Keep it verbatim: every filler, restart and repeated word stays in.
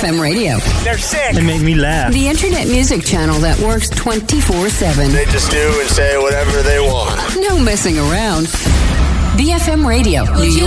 M Radio. They're sick. They make me laugh. The internet music channel that works twenty-four seven. They just do and say whatever they want. No messing around. B F M Radio, New York.